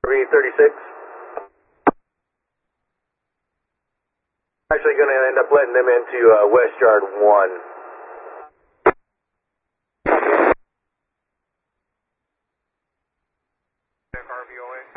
RV36. Actually going to end up letting them into West Yard 1. RVOA.